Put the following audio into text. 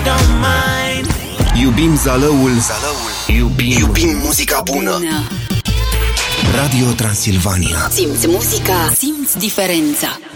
don't mind. Iubim Zalăul. Iubim muzica bună. Radio Transilvania. Simți muzica, simți diferența.